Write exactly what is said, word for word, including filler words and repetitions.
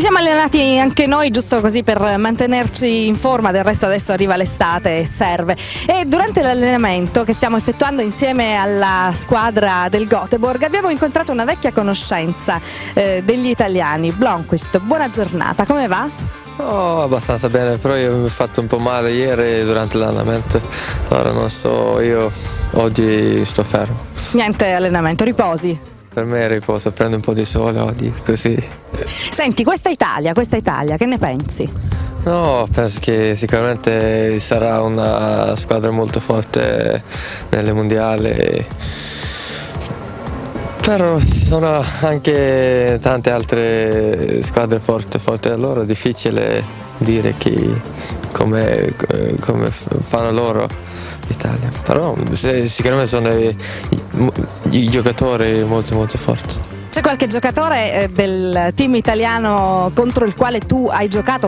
siamo allenati anche noi, giusto così per mantenerci in forma, del resto adesso arriva l'estate e serve. E durante l'allenamento che stiamo effettuando insieme alla squadra del Göteborg abbiamo incontrato una vecchia conoscenza eh, degli italiani, Blomqvist. Buona giornata, come va? Oh, abbastanza bene, però io mi ho fatto un po' male ieri durante l'allenamento, allora non so, io oggi sto fermo. Niente allenamento, riposi? Per me è riposo, prendo un po' di sole oggi, così. Senti, questa Italia, questa Italia, che ne pensi? No, penso che sicuramente sarà una squadra molto forte nelle mondiali, però ci sono anche tante altre squadre forti, forti allora è difficile dire chi, come, come fanno loro l'Italia, però sicuramente sono i, i, i giocatori molto molto forti. C'è qualche giocatore del team italiano contro il quale tu hai giocato